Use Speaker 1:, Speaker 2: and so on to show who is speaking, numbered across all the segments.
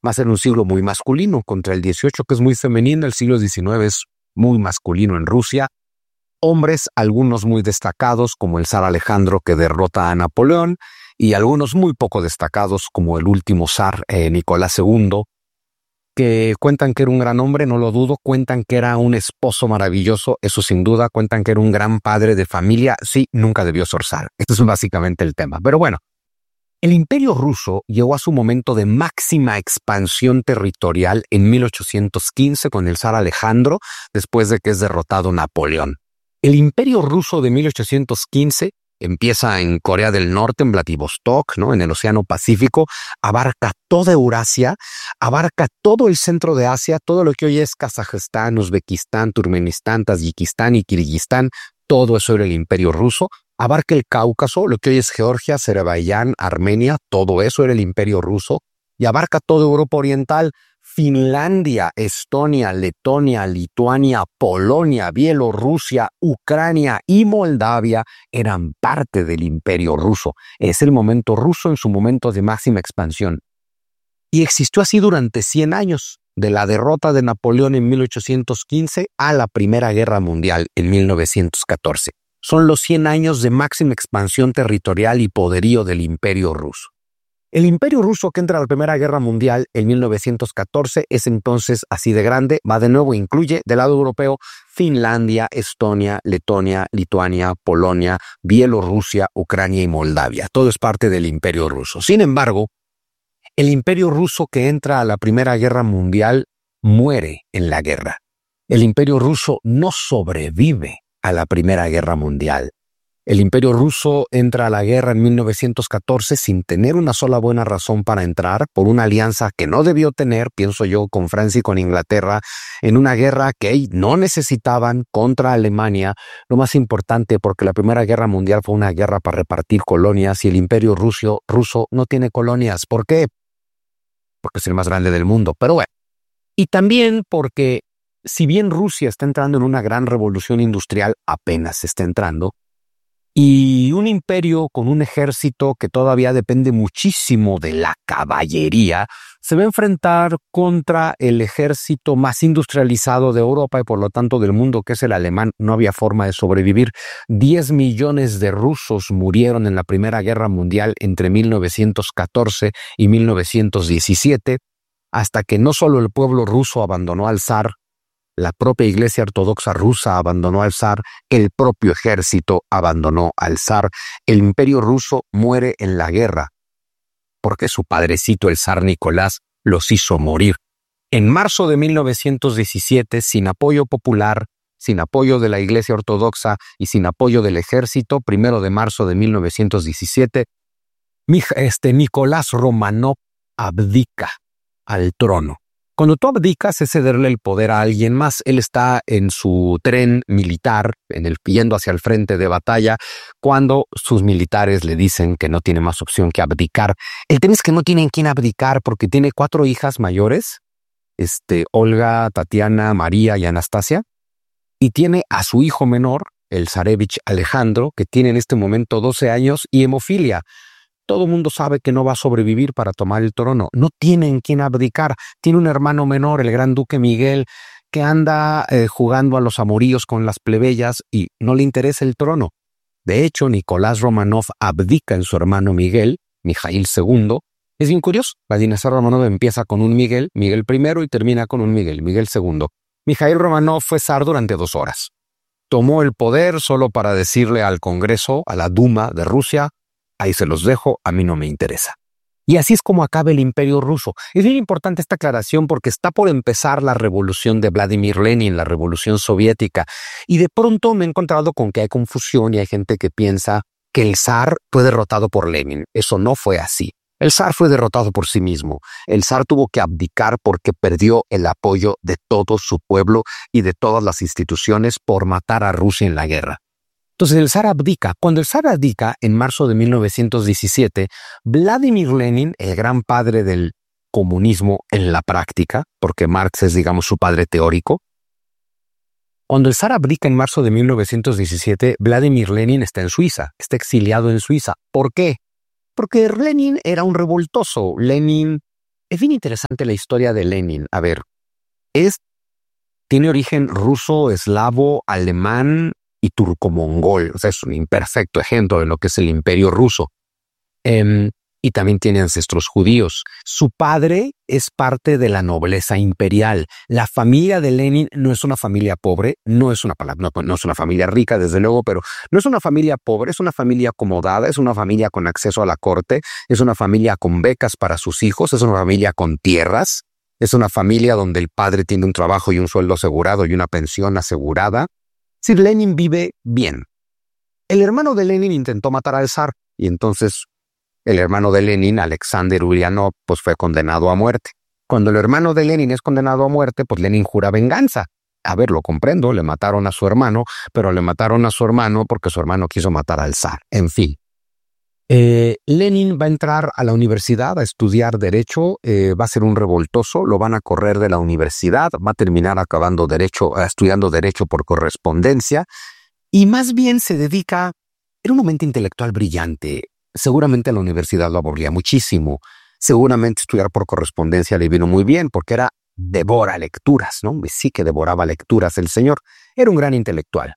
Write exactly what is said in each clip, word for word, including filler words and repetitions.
Speaker 1: Va a ser un siglo muy masculino contra el dieciocho, que es muy femenino. El siglo diecinueve es muy masculino en Rusia. Hombres, algunos muy destacados, como el zar Alejandro, que derrota a Napoleón, y algunos muy poco destacados, como el último zar, eh, Nicolás segundo, que cuentan que era un gran hombre, no lo dudo, cuentan que era un esposo maravilloso, eso sin duda, cuentan que era un gran padre de familia, sí, nunca debió ser zar. Esto es básicamente el tema. Pero bueno, el Imperio Ruso llegó a su momento de máxima expansión territorial en mil ochocientos quince con el zar Alejandro, después de que es derrotado Napoleón. El Imperio Ruso de mil ochocientos quince empieza en Corea del Norte, en Vladivostok, ¿no? En el Océano Pacífico, abarca toda Eurasia, abarca todo el centro de Asia, todo lo que hoy es Kazajistán, Uzbekistán, Turkmenistán, Tayikistán y Kirguistán, todo eso era el Imperio Ruso. Abarca el Cáucaso, lo que hoy es Georgia, Azerbaiyán, Armenia, todo eso era el Imperio Ruso. Y abarca toda Europa Oriental, Finlandia, Estonia, Letonia, Lituania, Polonia, Bielorrusia, Ucrania y Moldavia eran parte del Imperio Ruso. Es el momento ruso en su momento de máxima expansión. Y existió así durante cien años, de la derrota de Napoleón en mil ochocientos quince a la Primera Guerra Mundial en mil novecientos catorce. Son los cien años de máxima expansión territorial y poderío del Imperio Ruso. El Imperio Ruso que entra a la Primera Guerra Mundial en mil novecientos catorce es entonces así de grande, va de nuevo, incluye del lado europeo Finlandia, Estonia, Letonia, Lituania, Polonia, Bielorrusia, Ucrania y Moldavia. Todo es parte del Imperio Ruso. Sin embargo, el Imperio Ruso que entra a la Primera Guerra Mundial muere en la guerra. El Imperio Ruso no sobrevive a la Primera Guerra Mundial. El Imperio Ruso entra a la guerra en mil novecientos catorce sin tener una sola buena razón para entrar, por una alianza que no debió tener, pienso yo, con Francia y con Inglaterra, en una guerra que no necesitaban contra Alemania. Lo más importante, porque la Primera Guerra Mundial fue una guerra para repartir colonias y el Imperio Ruso, ruso no tiene colonias. ¿Por qué? Porque es el más grande del mundo. Pero bueno, y también porque si bien Rusia está entrando en una gran revolución industrial, apenas está entrando, y un imperio con un ejército que todavía depende muchísimo de la caballería, se va a enfrentar contra el ejército más industrializado de Europa y por lo tanto del mundo, que es el alemán. No había forma de sobrevivir. diez millones de rusos murieron en la Primera Guerra Mundial entre mil novecientos catorce y mil novecientos diecisiete, hasta que no solo el pueblo ruso abandonó al zar, la propia Iglesia Ortodoxa rusa abandonó al zar, el propio ejército abandonó al zar. El Imperio Ruso muere en la guerra porque su padrecito, el zar Nicolás, los hizo morir. En marzo de mil novecientos diecisiete, sin apoyo popular, sin apoyo de la Iglesia Ortodoxa y sin apoyo del ejército, primero de marzo de mil novecientos diecisiete, este Nicolás Románov abdica al trono. Cuando tú abdicas es cederle el poder a alguien más. Él está en su tren militar, en el, yendo hacia el frente de batalla, cuando sus militares le dicen que no tiene más opción que abdicar. El tema es que no tienen quien abdicar porque tiene cuatro hijas mayores, este, Olga, Tatiana, María y Anastasia, y tiene a su hijo menor, el zarevich Alejandro, que tiene en este momento doce años y hemofilia. Todo el mundo sabe que no va a sobrevivir para tomar el trono. No tienen quien abdicar. Tiene un hermano menor, el gran duque Miguel, que anda eh, jugando a los amoríos con las plebeyas y no le interesa el trono. De hecho, Nicolás Románov abdica en su hermano Miguel, Mijaíl segundo. Es bien curioso. La dinastía Románov empieza con un Miguel, Miguel primero, y termina con un Miguel, Miguel segundo. Mijaíl Románov fue zar durante dos horas. Tomó el poder solo para decirle al Congreso, a la Duma de Rusia: ahí se los dejo, a mí no me interesa. Y así es como acaba el Imperio Ruso. Es bien importante esta aclaración porque está por empezar la revolución de Vladimir Lenin, la revolución soviética. Y de pronto me he encontrado con que hay confusión y hay gente que piensa que el zar fue derrotado por Lenin. Eso no fue así. El zar fue derrotado por sí mismo. El zar tuvo que abdicar porque perdió el apoyo de todo su pueblo y de todas las instituciones por matar a Rusia en la guerra. Entonces el zar abdica. Cuando el zar abdica, en marzo de mil novecientos diecisiete, Vladimir Lenin, el gran padre del comunismo en la práctica, porque Marx es, digamos, su padre teórico, cuando el zar abdica en marzo de mil novecientos diecisiete, Vladimir Lenin está en Suiza, está exiliado en Suiza. ¿Por qué? Porque Lenin era un revoltoso. Lenin Es bien interesante la historia de Lenin. A ver, es, tiene origen ruso, eslavo, alemán y turco-mongol. O sea, es un imperfecto ejemplo de lo que es el imperio ruso. Eh, y también tiene ancestros judíos. Su padre es parte de la nobleza imperial. La familia de Lenin no es una familia pobre, no es una, no, no es una familia rica, desde luego, pero no es una familia pobre, es una familia acomodada, es una familia con acceso a la corte, es una familia con becas para sus hijos, es una familia con tierras, es una familia donde el padre tiene un trabajo y un sueldo asegurado y una pensión asegurada. Es decir, Lenin vive bien. El hermano de Lenin intentó matar al zar y entonces el hermano de Lenin, Alexander Ulyanov, pues fue condenado a muerte. Cuando el hermano de Lenin es condenado a muerte, pues Lenin jura venganza. A ver, lo comprendo, le mataron a su hermano, pero le mataron a su hermano porque su hermano quiso matar al zar. En fin. Eh, Lenin va a entrar a la universidad a estudiar Derecho, eh, va a ser un revoltoso, lo van a correr de la universidad, va a terminar acabando derecho, eh, estudiando Derecho por correspondencia, y más bien se dedica, era un momento intelectual brillante. Seguramente la universidad lo aburría muchísimo. Seguramente estudiar por correspondencia le vino muy bien porque era devora lecturas, ¿no? Sí que devoraba lecturas el señor. Era un gran intelectual.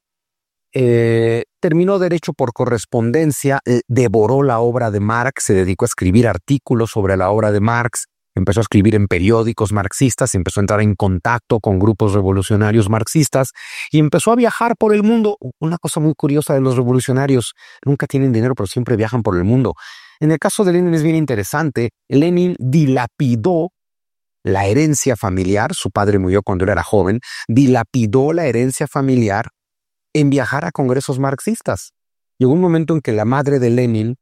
Speaker 1: Eh, terminó Derecho por correspondencia, eh, devoró la obra de Marx, se dedicó a escribir artículos sobre la obra de Marx, empezó a escribir en periódicos marxistas, empezó a entrar en contacto con grupos revolucionarios marxistas y empezó a viajar por el mundo. Una cosa muy curiosa de los revolucionarios, nunca tienen dinero, pero siempre viajan por el mundo. En el caso de Lenin es bien interesante. Lenin dilapidó la herencia familiar, su padre murió cuando él era joven, dilapidó la herencia familiar en viajar a congresos marxistas. Llegó un momento en que la madre de Lenin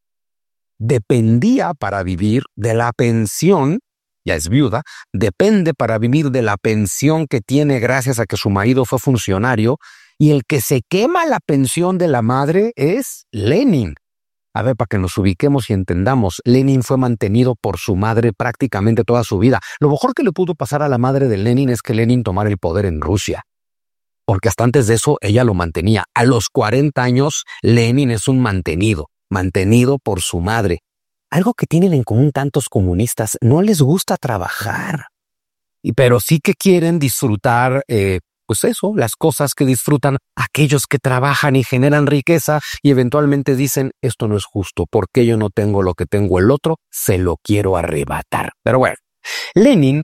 Speaker 1: dependía para vivir de la pensión, ya es viuda, depende para vivir de la pensión que tiene gracias a que su marido fue funcionario, y el que se quema la pensión de la madre es Lenin. A ver, para que nos ubiquemos y entendamos, Lenin fue mantenido por su madre prácticamente toda su vida. Lo mejor que le pudo pasar a la madre de Lenin es que Lenin tomara el poder en Rusia, porque hasta antes de eso ella lo mantenía. A los cuarenta años, Lenin es un mantenido, mantenido por su madre. Algo que tienen en común tantos comunistas, no les gusta trabajar, y, pero sí que quieren disfrutar, eh, pues eso, las cosas que disfrutan aquellos que trabajan y generan riqueza y eventualmente dicen, esto no es justo, ¿por qué yo no tengo lo que tengo el otro? Se lo quiero arrebatar. Pero bueno, Lenin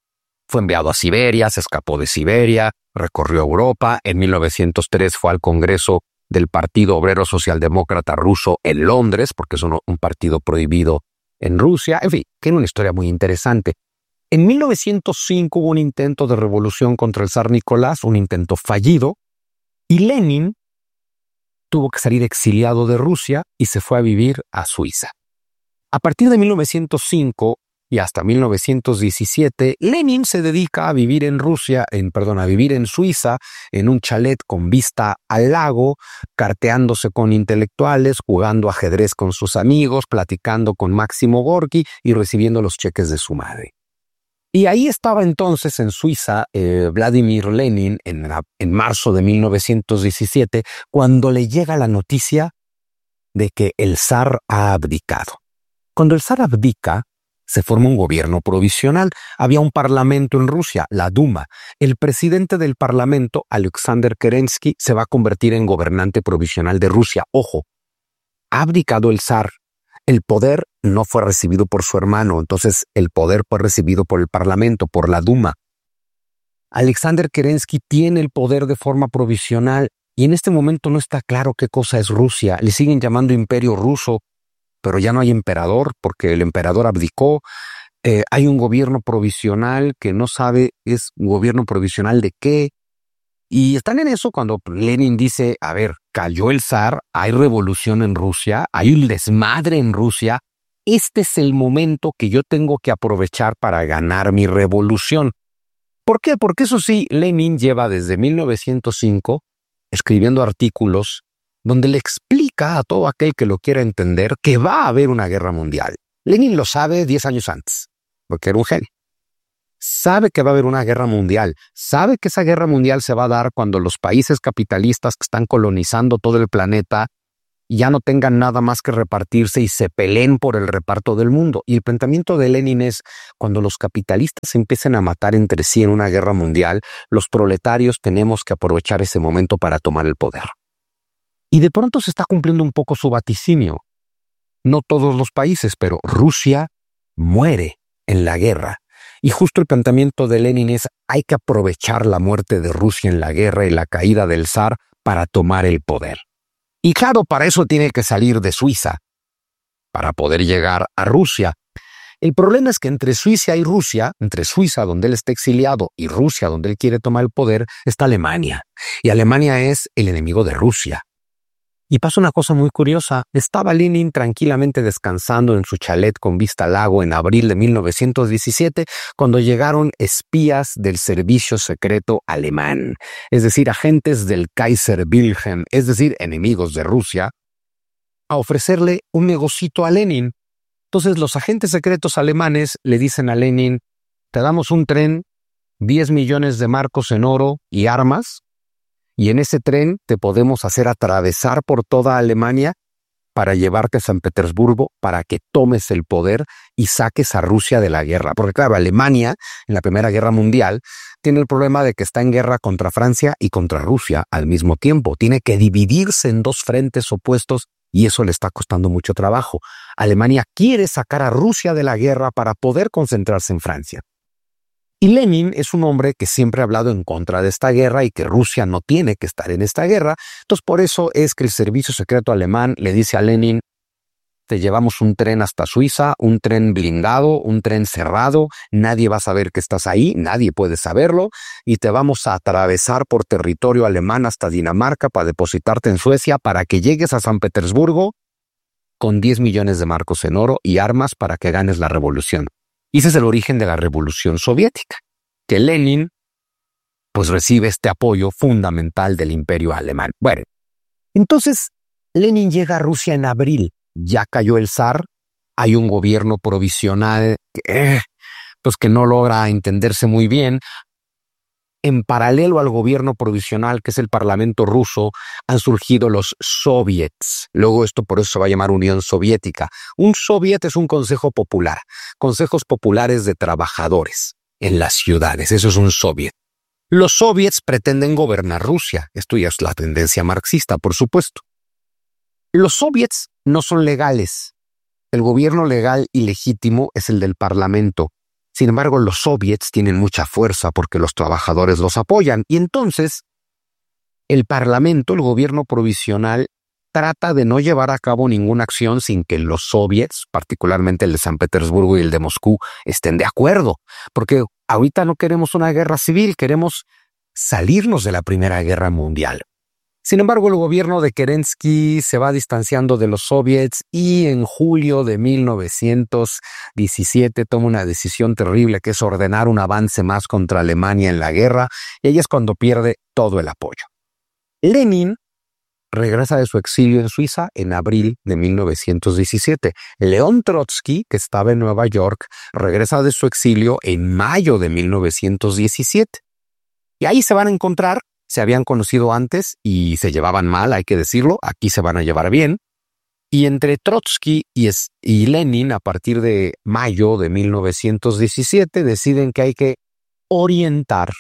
Speaker 1: fue enviado a Siberia, se escapó de Siberia, recorrió Europa, en mil novecientos tres fue al Congreso del Partido Obrero Socialdemócrata Ruso en Londres, porque es un, un partido prohibido en Rusia. En fin, que era una historia muy interesante. En mil novecientos cinco hubo un intento de revolución contra el zar Nicolás, un intento fallido, y Lenin tuvo que salir exiliado de Rusia y se fue a vivir a Suiza. A partir de mil novecientos cinco y hasta mil novecientos diecisiete, Lenin se dedica a vivir en Rusia, en, perdón, a vivir en Suiza, en un chalet con vista al lago, carteándose con intelectuales, jugando ajedrez con sus amigos, platicando con Máximo Gorki y recibiendo los cheques de su madre. Y ahí estaba entonces en Suiza eh, Vladimir Lenin en, la, en marzo de mil novecientos diecisiete, cuando le llega la noticia de que el zar ha abdicado. Cuando el zar abdica, se forma un gobierno provisional. Había un parlamento en Rusia, la Duma. El presidente del parlamento, Alexander Kerensky, se va a convertir en gobernante provisional de Rusia. Ojo, ha abdicado el zar. El poder no fue recibido por su hermano, entonces el poder fue recibido por el parlamento, por la Duma. Alexander Kerensky tiene el poder de forma provisional y en este momento no está claro qué cosa es Rusia. Le siguen llamando Imperio Ruso, pero ya no hay emperador porque el emperador abdicó. Eh, hay un gobierno provisional que no sabe es un gobierno provisional de qué. Y están en eso cuando Lenin dice, a ver, cayó el zar, hay revolución en Rusia, hay un desmadre en Rusia, este es el momento que yo tengo que aprovechar para ganar mi revolución. ¿Por qué? Porque eso sí, Lenin lleva desde mil novecientos cinco escribiendo artículos donde le explica a todo aquel que lo quiera entender que va a haber una guerra mundial. Lenin lo sabe diez años antes, porque era un genio. Sabe que va a haber una guerra mundial, sabe que esa guerra mundial se va a dar cuando los países capitalistas que están colonizando todo el planeta y ya no tengan nada más que repartirse y se peleen por el reparto del mundo. Y el planteamiento de Lenin es, cuando los capitalistas se empiecen a matar entre sí en una guerra mundial, los proletarios tenemos que aprovechar ese momento para tomar el poder. Y de pronto se está cumpliendo un poco su vaticinio. No todos los países, pero Rusia muere en la guerra. Y justo el planteamiento de Lenin es, hay que aprovechar la muerte de Rusia en la guerra y la caída del zar para tomar el poder. Y claro, para eso tiene que salir de Suiza, para poder llegar a Rusia. El problema es que entre Suiza y Rusia, entre Suiza, donde él está exiliado, y Rusia, donde él quiere tomar el poder, está Alemania. Y Alemania es el enemigo de Rusia. Y pasa una cosa muy curiosa. Estaba Lenin tranquilamente descansando en su chalet con vista al lago en abril de mil novecientos diecisiete cuando llegaron espías del servicio secreto alemán, es decir, agentes del Kaiser Wilhelm, es decir, enemigos de Rusia, a ofrecerle un negocito a Lenin. Entonces los agentes secretos alemanes le dicen a Lenin, te damos un tren, diez millones de marcos en oro y armas, y en ese tren te podemos hacer atravesar por toda Alemania para llevarte a San Petersburgo para que tomes el poder y saques a Rusia de la guerra. Porque claro, Alemania, en la Primera Guerra Mundial, tiene el problema de que está en guerra contra Francia y contra Rusia al mismo tiempo. Tiene que dividirse en dos frentes opuestos y eso le está costando mucho trabajo. Alemania quiere sacar a Rusia de la guerra para poder concentrarse en Francia. Y Lenin es un hombre que siempre ha hablado en contra de esta guerra y que Rusia no tiene que estar en esta guerra. Entonces por eso es que el servicio secreto alemán le dice a Lenin, te llevamos un tren hasta Suiza, un tren blindado, un tren cerrado, nadie va a saber que estás ahí, nadie puede saberlo, y te vamos a atravesar por territorio alemán hasta Dinamarca para depositarte en Suecia para que llegues a San Petersburgo con diez millones de marcos en oro y armas para que ganes la revolución. Y ese es el origen de la Revolución Soviética, que Lenin pues recibe este apoyo fundamental del Imperio Alemán. Bueno, entonces Lenin llega a Rusia en abril, ya cayó el zar, hay un gobierno provisional que, pues que no logra entenderse muy bien. En paralelo al gobierno provisional, que es el Parlamento ruso, han surgido los soviets. Luego esto por eso se va a llamar Unión Soviética. Un soviet es un consejo popular, consejos populares de trabajadores en las ciudades. Eso es un soviet. Los soviets pretenden gobernar Rusia. Esto ya es la tendencia marxista, por supuesto. Los soviets no son legales. El gobierno legal y legítimo es el del Parlamento. Sin embargo, los soviets tienen mucha fuerza porque los trabajadores los apoyan. Y entonces, el Parlamento, el gobierno provisional, trata de no llevar a cabo ninguna acción sin que los soviets, particularmente el de San Petersburgo y el de Moscú, estén de acuerdo. Porque ahorita no queremos una guerra civil, queremos salirnos de la Primera Guerra Mundial. Sin embargo, el gobierno de Kerensky se va distanciando de los soviets y en julio de mil novecientos diecisiete toma una decisión terrible que es ordenar un avance más contra Alemania en la guerra, y ahí es cuando pierde todo el apoyo. Lenin regresa de su exilio en Suiza en abril de mil novecientos diecisiete. León Trotsky, que estaba en Nueva York, regresa de su exilio en mayo de mil novecientos diecisiete. Y ahí se van a encontrar. Se habían conocido antes y se llevaban mal, hay que decirlo. Aquí se van a llevar bien. Y entre Trotsky y, y Lenin, a partir de mayo de mil novecientos diecisiete, deciden que hay que orientar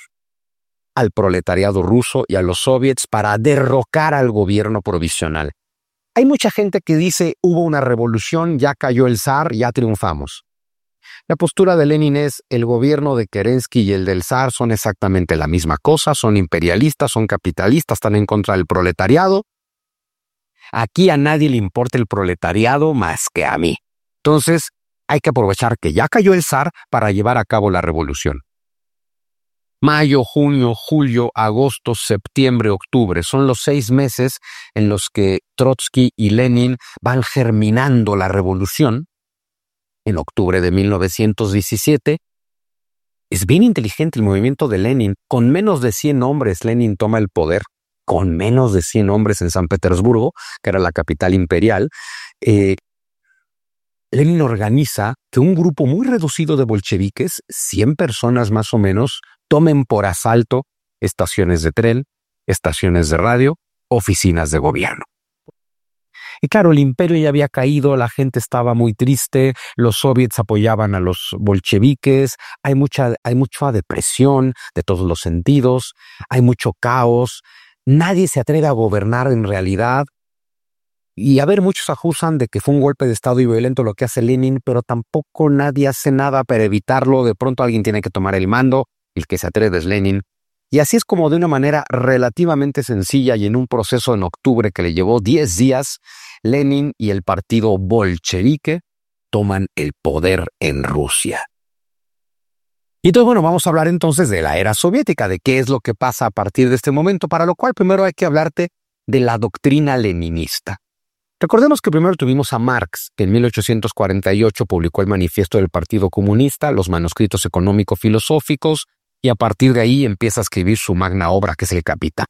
Speaker 1: al proletariado ruso y a los soviets para derrocar al gobierno provisional. Hay mucha gente que dice, hubo una revolución, ya cayó el zar, ya triunfamos. La postura de Lenin es, el gobierno de Kerensky y el del zar son exactamente la misma cosa, son imperialistas, son capitalistas, están en contra del proletariado. Aquí a nadie le importa el proletariado más que a mí. Entonces, hay que aprovechar que ya cayó el zar para llevar a cabo la revolución. Mayo, junio, julio, agosto, septiembre, octubre son los seis meses en los que Trotsky y Lenin van germinando la revolución. En octubre de mil novecientos diecisiete, es bien inteligente el movimiento de Lenin. Con menos de cien hombres, Lenin toma el poder. Con menos de cien hombres en San Petersburgo, que era la capital imperial, eh, Lenin organiza que un grupo muy reducido de bolcheviques, cien personas más o menos, tomen por asalto estaciones de tren, estaciones de radio, oficinas de gobierno. Y claro, el imperio ya había caído, la gente estaba muy triste, los soviets apoyaban a los bolcheviques, hay mucha, hay mucha depresión de todos los sentidos, hay mucho caos, nadie se atreve a gobernar en realidad. Y a ver, muchos acusan de que fue un golpe de estado y violento lo que hace Lenin, pero tampoco nadie hace nada para evitarlo. De pronto alguien tiene que tomar el mando, el que se atreve es Lenin. Y así es como de una manera relativamente sencilla y en un proceso en octubre que le llevó diez días, Lenin y el partido bolchevique toman el poder en Rusia. Y entonces, bueno, vamos a hablar entonces de la era soviética, de qué es lo que pasa a partir de este momento, para lo cual primero hay que hablarte de la doctrina leninista. Recordemos que primero tuvimos a Marx, que en mil ochocientos cuarenta y ocho publicó el Manifiesto del Partido Comunista, los manuscritos económico-filosóficos, y a partir de ahí empieza a escribir su magna obra, que es el Capital.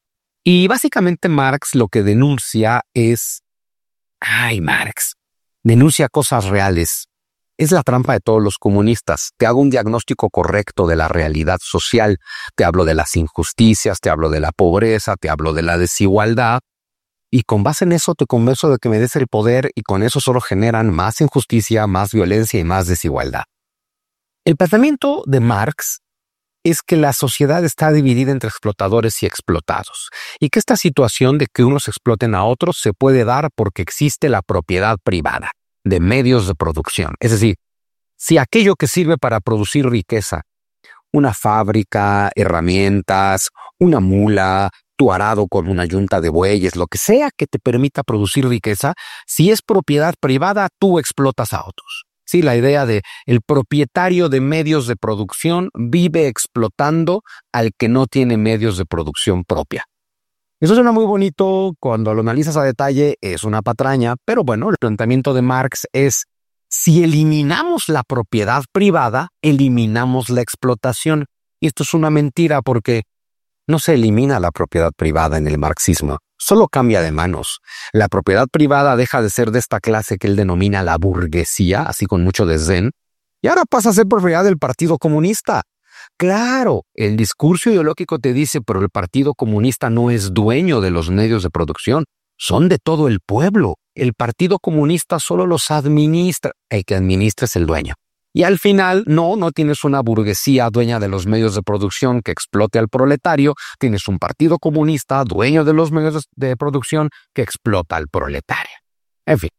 Speaker 1: Y básicamente Marx lo que denuncia es... ¡Ay, Marx! Denuncia cosas reales. Es la trampa de todos los comunistas. Te hago un diagnóstico correcto de la realidad social. Te hablo de las injusticias, te hablo de la pobreza, te hablo de la desigualdad. Y con base en eso te convenzo de que me des el poder y con eso solo generan más injusticia, más violencia y más desigualdad. El planteamiento de Marx es que la sociedad está dividida entre explotadores y explotados y que esta situación de que unos exploten a otros se puede dar porque existe la propiedad privada de medios de producción. Es decir, si aquello que sirve para producir riqueza, una fábrica, herramientas, una mula, tu arado con una yunta de bueyes, lo que sea que te permita producir riqueza, si es propiedad privada, tú explotas a otros. Sí, la idea de el propietario de medios de producción vive explotando al que no tiene medios de producción propia. Eso suena muy bonito, cuando lo analizas a detalle es una patraña, pero bueno, el planteamiento de Marx es: si eliminamos la propiedad privada, eliminamos la explotación. Y esto es una mentira porque no se elimina la propiedad privada en el marxismo, solo cambia de manos. La propiedad privada deja de ser de esta clase que él denomina la burguesía, así con mucho desdén, y ahora pasa a ser propiedad del Partido Comunista. Claro, el discurso ideológico te dice, pero el Partido Comunista no es dueño de los medios de producción, son de todo el pueblo. El Partido Comunista solo los administra, el que administra es el dueño. Y al final, no, no tienes una burguesía dueña de los medios de producción que explote al proletario, tienes un partido comunista dueño de los medios de producción que explota al proletario. En fin.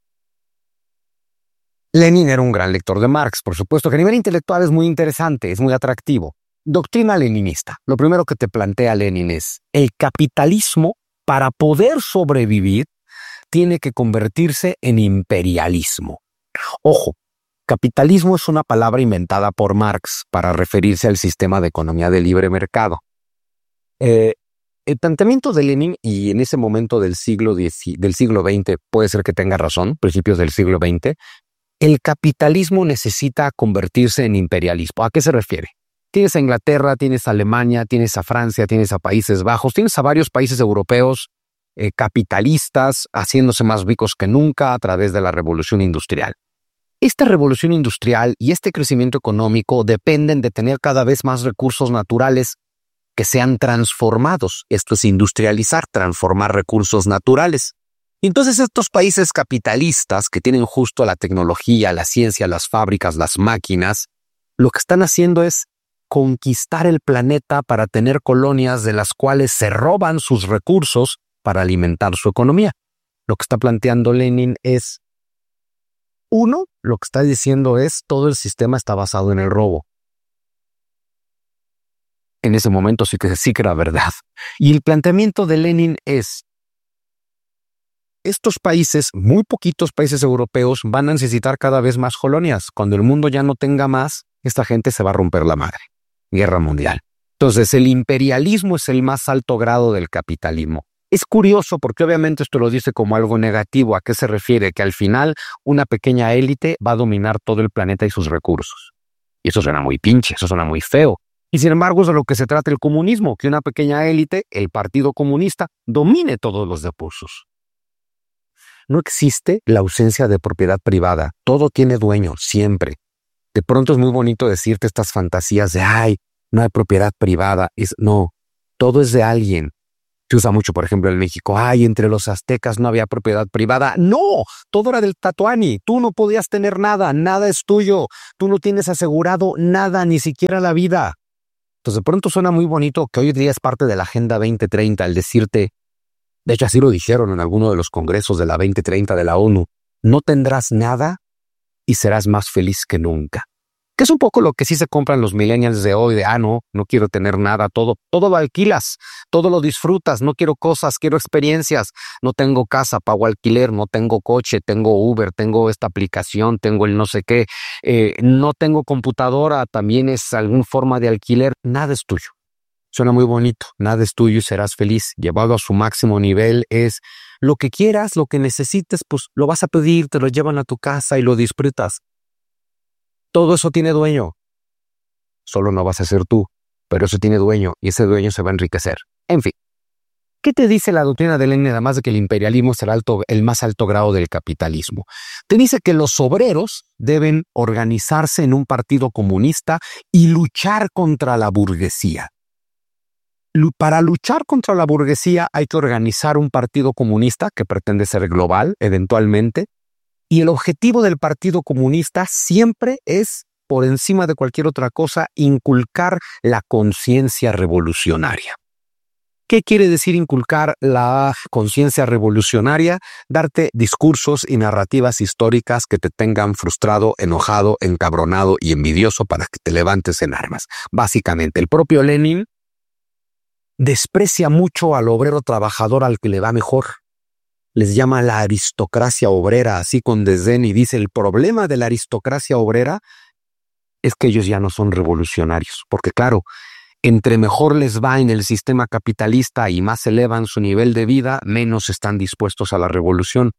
Speaker 1: Lenin era un gran lector de Marx, por supuesto que a nivel intelectual es muy interesante, es muy atractivo. Doctrina leninista. Lo primero que te plantea Lenin es: el capitalismo, para poder sobrevivir, tiene que convertirse en imperialismo. Ojo. Capitalismo es una palabra inventada por Marx para referirse al sistema de economía de libre mercado. Eh, el planteamiento de Lenin, y en ese momento del siglo, diez, del siglo veinte, puede ser que tenga razón, principios del siglo veinte, el capitalismo necesita convertirse en imperialismo. ¿A qué se refiere? Tienes a Inglaterra, tienes a Alemania, tienes a Francia, tienes a Países Bajos, tienes a varios países europeos eh, capitalistas haciéndose más ricos que nunca a través de la revolución industrial. Esta revolución industrial y este crecimiento económico dependen de tener cada vez más recursos naturales que sean transformados. Esto es industrializar, transformar recursos naturales. Y entonces estos países capitalistas que tienen justo la tecnología, la ciencia, las fábricas, las máquinas, lo que están haciendo es conquistar el planeta para tener colonias de las cuales se roban sus recursos para alimentar su economía. Lo que está planteando Lenin es: uno, lo que está diciendo es todo el sistema está basado en el robo. En ese momento sí que sí que era verdad. Y el planteamiento de Lenin es: estos países, muy poquitos países europeos, van a necesitar cada vez más colonias. Cuando el mundo ya no tenga más, esta gente se va a romper la madre. Guerra mundial. Entonces, el imperialismo es el más alto grado del capitalismo. Es curioso porque obviamente esto lo dice como algo negativo. ¿A qué se refiere? Que al final una pequeña élite va a dominar todo el planeta y sus recursos. Y eso suena muy pinche, eso suena muy feo. Y sin embargo es de lo que se trata el comunismo, que una pequeña élite, el Partido Comunista, domine todos los recursos. No existe la ausencia de propiedad privada. Todo tiene dueño, siempre. De pronto es muy bonito decirte estas fantasías de, ay, no hay propiedad privada. Es, no, todo es de alguien. Se usa mucho, por ejemplo, en México. Ay, entre los aztecas no había propiedad privada. No, todo era del Tlatoani. Tú no podías tener nada, nada es tuyo. Tú no tienes asegurado nada, ni siquiera la vida. Entonces, de pronto suena muy bonito que hoy día es parte de la Agenda veinte treinta el decirte, de hecho así lo dijeron en alguno de los congresos de la veinte treinta de la ONU, no tendrás nada y serás más feliz que nunca. Que es un poco lo que sí se compran los millennials de hoy, de, ah, no, no quiero tener nada, todo, todo lo alquilas, todo lo disfrutas, no quiero cosas, quiero experiencias, no tengo casa, pago alquiler, no tengo coche, tengo Uber, tengo esta aplicación, tengo el no sé qué, eh, no tengo computadora, también es alguna forma de alquiler, nada es tuyo. Suena muy bonito, nada es tuyo y serás feliz. Llevado a su máximo nivel es lo que quieras, lo que necesites, pues lo vas a pedir, te lo llevan a tu casa y lo disfrutas. Todo eso tiene dueño. Solo no vas a ser tú, pero eso tiene dueño y ese dueño se va a enriquecer. En fin, ¿qué te dice la doctrina de Lenin además de que el imperialismo es el, alto, el más alto grado del capitalismo? Te dice que los obreros deben organizarse en un partido comunista y luchar contra la burguesía. Para luchar contra la burguesía hay que organizar un partido comunista que pretende ser global, eventualmente, y el objetivo del Partido Comunista siempre es, por encima de cualquier otra cosa, inculcar la conciencia revolucionaria. ¿Qué quiere decir inculcar la conciencia revolucionaria? Darte discursos y narrativas históricas que te tengan frustrado, enojado, encabronado y envidioso para que te levantes en armas. Básicamente, el propio Lenin desprecia mucho al obrero trabajador al que le va mejor. Les llama la aristocracia obrera, así con desdén, y dice, el problema de la aristocracia obrera es que ellos ya no son revolucionarios, porque claro, entre mejor les va en el sistema capitalista y más elevan su nivel de vida, menos están dispuestos a la revolución.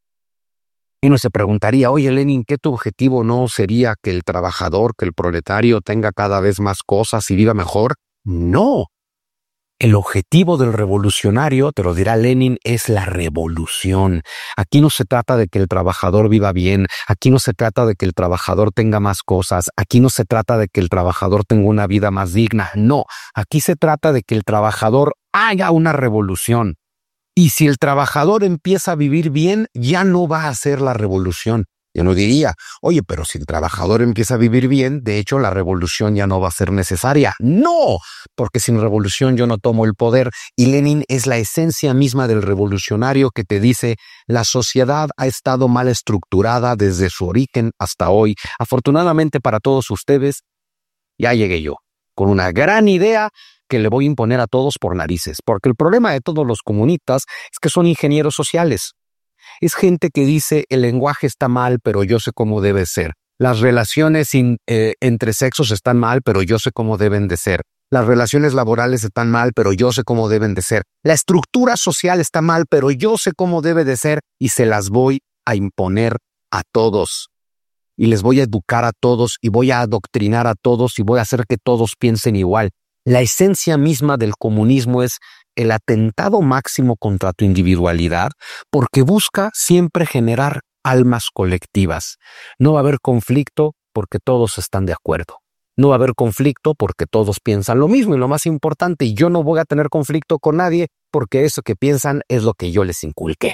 Speaker 1: Y uno se preguntaría, oye Lenin, ¿qué tu objetivo no sería que el trabajador, que el proletario tenga cada vez más cosas y viva mejor? No. El objetivo del revolucionario, te lo dirá Lenin, es la revolución. Aquí no se trata de que el trabajador viva bien, aquí no se trata de que el trabajador tenga más cosas, aquí no se trata de que el trabajador tenga una vida más digna, no, aquí se trata de que el trabajador haga una revolución. Y si el trabajador empieza a vivir bien, ya no va a ser la revolución. Yo no diría, oye, pero si el trabajador empieza a vivir bien, de hecho la revolución ya no va a ser necesaria. ¡No! Porque sin revolución yo no tomo el poder. Y Lenin es la esencia misma del revolucionario que te dice, la sociedad ha estado mal estructurada desde su origen hasta hoy. Afortunadamente para todos ustedes, ya llegué yo, con una gran idea que le voy a imponer a todos por narices. Porque el problema de todos los comunistas es que son ingenieros sociales. Es gente que dice, el lenguaje está mal, pero yo sé cómo debe ser. Las relaciones in, eh, entre sexos están mal, pero yo sé cómo deben de ser. Las relaciones laborales están mal, pero yo sé cómo deben de ser. La estructura social está mal, pero yo sé cómo debe de ser y se las voy a imponer a todos. Y les voy a educar a todos y voy a adoctrinar a todos y voy a hacer que todos piensen igual. La esencia misma del comunismo es el atentado máximo contra tu individualidad porque busca siempre generar almas colectivas. No va a haber conflicto porque todos están de acuerdo. No va a haber conflicto porque todos piensan lo mismo y lo más importante, yo no voy a tener conflicto con nadie porque eso que piensan es lo que yo les inculqué.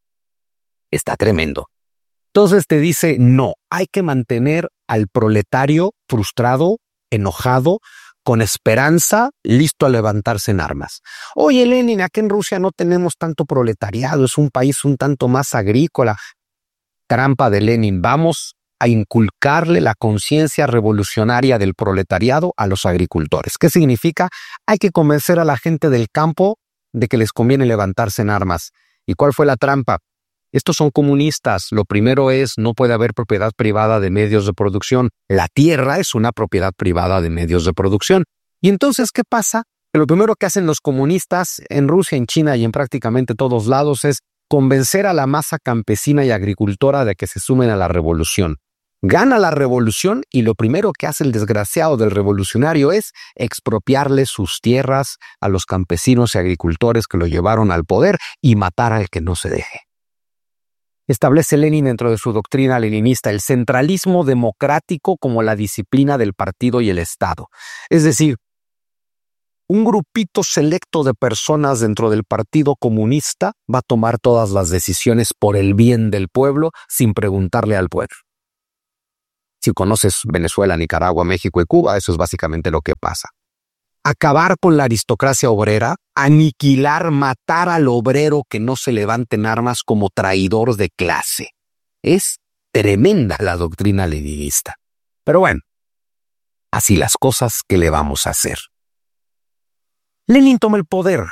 Speaker 1: Está tremendo. Entonces te dice, no, hay que mantener al proletario frustrado, enojado, con esperanza, listo a levantarse en armas. Oye, Lenin, aquí en Rusia no tenemos tanto proletariado, es un país un tanto más agrícola. Trampa de Lenin, vamos a inculcarle la conciencia revolucionaria del proletariado a los agricultores. ¿Qué significa? Hay que convencer a la gente del campo de que les conviene levantarse en armas. ¿Y cuál fue la trampa? Estos son comunistas. Lo primero es, no puede haber propiedad privada de medios de producción. La tierra es una propiedad privada de medios de producción. Y entonces, ¿qué pasa? Que lo primero que hacen los comunistas en Rusia, en China y en prácticamente todos lados es convencer a la masa campesina y agricultora de que se sumen a la revolución. Gana la revolución y lo primero que hace el desgraciado del revolucionario es expropiarle sus tierras a los campesinos y agricultores que lo llevaron al poder y matar al que no se deje. Establece Lenin dentro de su doctrina leninista el centralismo democrático como la disciplina del partido y el Estado. Es decir, un grupito selecto de personas dentro del Partido Comunista va a tomar todas las decisiones por el bien del pueblo sin preguntarle al pueblo. Si conoces Venezuela, Nicaragua, México y Cuba, eso es básicamente lo que pasa. Acabar con la aristocracia obrera, aniquilar, matar al obrero que no se levante en armas como traidor de clase. Es tremenda la doctrina leninista. Pero bueno, así las cosas, ¿qué le vamos a hacer? Lenin toma el poder.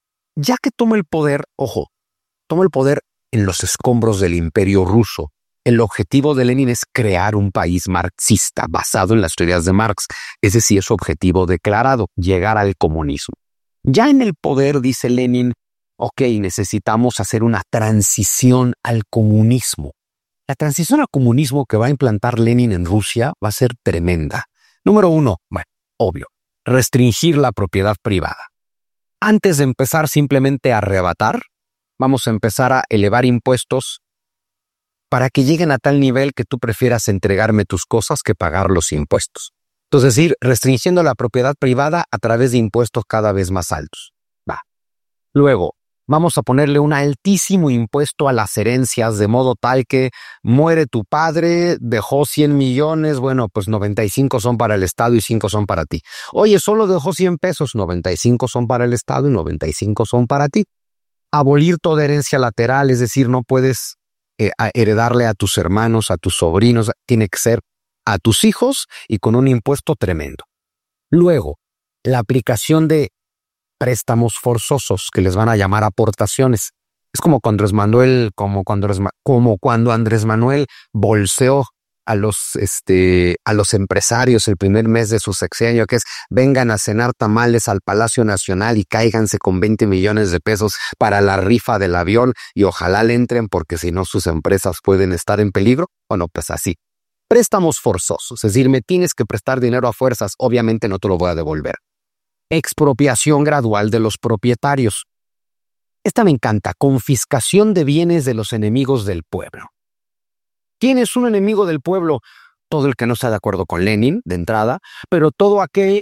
Speaker 1: Ya que toma el poder, ojo, toma el poder en los escombros del Imperio Ruso. El objetivo de Lenin es crear un país marxista basado en las teorías de Marx. Ese sí es su objetivo declarado, llegar al comunismo. Ya en el poder, dice Lenin, ok, necesitamos hacer una transición al comunismo. La transición al comunismo que va a implantar Lenin en Rusia va a ser tremenda. Número uno, bueno, obvio, restringir la propiedad privada. Antes de empezar simplemente a arrebatar, vamos a empezar a elevar impuestos para que lleguen a tal nivel que tú prefieras entregarme tus cosas que pagar los impuestos. Entonces, ir restringiendo la propiedad privada a través de impuestos cada vez más altos. Va. Luego, vamos a ponerle un altísimo impuesto a las herencias, de modo tal que muere tu padre, dejó cien millones, bueno, pues noventa y cinco son para el Estado y cinco son para ti. Oye, solo dejó cien pesos, noventa y cinco son para el Estado y noventa y cinco son para ti. Abolir toda herencia lateral, es decir, no puedes eh, a heredarle a tus hermanos, a tus sobrinos, tiene que ser a tus hijos y con un impuesto tremendo. Luego, la aplicación de préstamos forzosos que les van a llamar aportaciones. Es como cuando Andrés Manuel, como cuando, como cuando Andrés Manuel bolseó a los, este, a los empresarios el primer mes de su sexenio, que es vengan a cenar tamales al Palacio Nacional y cáiganse con veinte millones de pesos para la rifa del avión y ojalá le entren porque si no sus empresas pueden estar en peligro. Bueno, pues así. Préstamos forzosos, es decir, me tienes que prestar dinero a fuerzas, obviamente no te lo voy a devolver. Expropiación gradual de los propietarios. Esta me encanta, confiscación de bienes de los enemigos del pueblo. ¿Quién es un enemigo del pueblo? Todo el que no está de acuerdo con Lenin, de entrada, pero todo aquel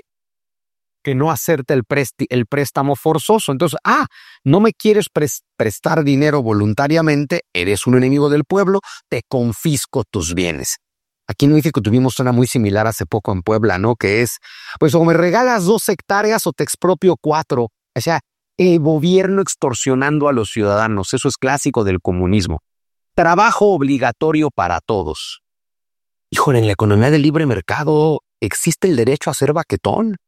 Speaker 1: que no acepta el, presti- el préstamo forzoso. Entonces, ah, no me quieres pres- prestar dinero voluntariamente, eres un enemigo del pueblo, te confisco tus bienes. Aquí en México tuvimos una muy similar hace poco en Puebla, ¿no? Que es, pues o me regalas dos hectáreas o te expropio cuatro. O sea, el gobierno extorsionando a los ciudadanos. Eso es clásico del comunismo. Trabajo obligatorio para todos. Híjole, en la economía del libre mercado existe el derecho a ser baquetón.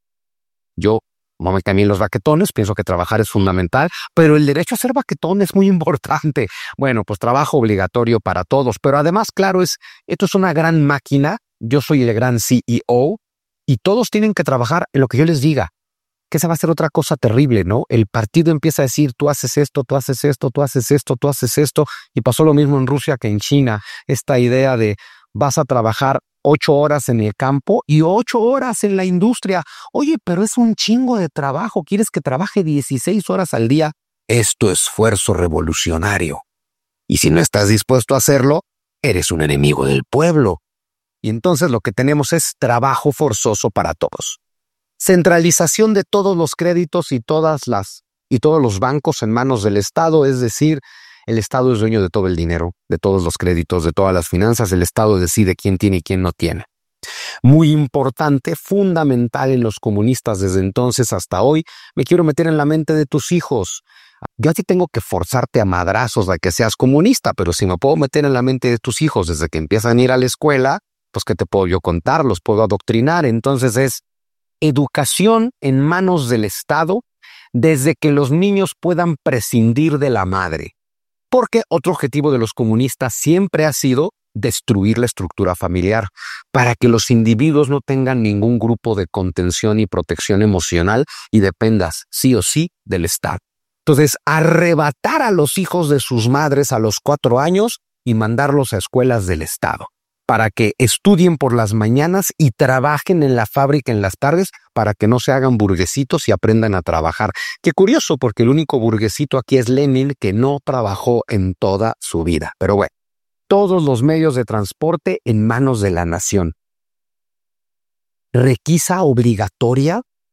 Speaker 1: Yo no me cambié los baquetones, pienso que trabajar es fundamental, pero el derecho a ser baquetón es muy importante. Bueno, pues trabajo obligatorio para todos, pero además, claro, es esto es una gran máquina, yo soy el gran C E O y todos tienen que trabajar en lo que yo les diga, que esa va a ser otra cosa terrible, ¿no? El partido empieza a decir, tú haces esto, tú haces esto, tú haces esto, tú haces esto, y pasó lo mismo en Rusia que en China, esta idea de vas a trabajar ocho horas en el campo y ocho horas en la industria. Oye, pero es un chingo de trabajo. ¿Quieres que trabaje dieciséis horas al día? Esto es esfuerzo revolucionario. Y si no estás dispuesto a hacerlo, eres un enemigo del pueblo. Y entonces lo que tenemos es trabajo forzoso para todos. Centralización de todos los créditos y todas las y todos los bancos en manos del Estado, es decir, el Estado es dueño de todo el dinero, de todos los créditos, de todas las finanzas. El Estado decide quién tiene y quién no tiene. Muy importante, fundamental en los comunistas desde entonces hasta hoy. Me quiero meter en la mente de tus hijos. Yo a ti tengo que forzarte a madrazos a que seas comunista, pero si me puedo meter en la mente de tus hijos desde que empiezan a ir a la escuela, pues ¿qué te puedo yo contar? Los puedo adoctrinar. Entonces es educación en manos del Estado desde que los niños puedan prescindir de la madre. Porque otro objetivo de los comunistas siempre ha sido destruir la estructura familiar para que los individuos no tengan ningún grupo de contención y protección emocional y dependas sí o sí del Estado. Entonces, arrebatar a los hijos de sus madres a los cuatro años y mandarlos a escuelas del Estado para que estudien por las mañanas y trabajen en la fábrica en las tardes para que no se hagan burguesitos y aprendan a trabajar. Qué curioso, porque el único burguesito aquí es Lenin, que no trabajó en toda su vida. Pero bueno, todos los medios de transporte en manos de la nación. Requisa obligatoria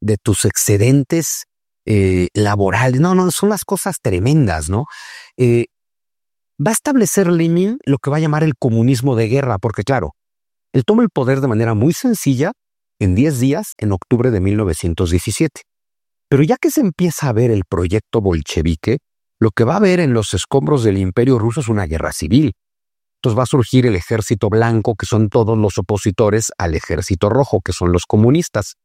Speaker 1: de tus excedentes eh, laborales. No, no, son las cosas tremendas, ¿no? Eh, va a establecer Lenin lo que va a llamar el comunismo de guerra, porque claro, él toma el poder de manera muy sencilla en diez días en octubre de mil novecientos diecisiete. Pero ya que se empieza a ver el proyecto bolchevique, lo que va a haber en los escombros del Imperio Ruso es una guerra civil. Entonces va a surgir el Ejército Blanco, que son todos los opositores al Ejército Rojo, que son los comunistas.